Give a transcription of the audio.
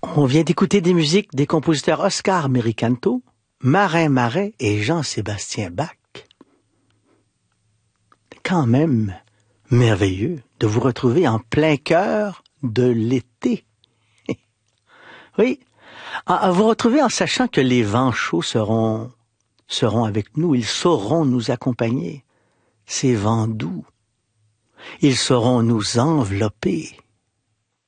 On vient d'écouter des musiques des compositeurs Oscar Mericanto, Marin Marais et Jean-Sébastien Bach. Quand même merveilleux de vous retrouver en plein cœur de l'été. Oui, à vous retrouver en sachant que les vents chauds seront avec nous, ils sauront nous accompagner. Ces vents doux, ils sauront nous envelopper.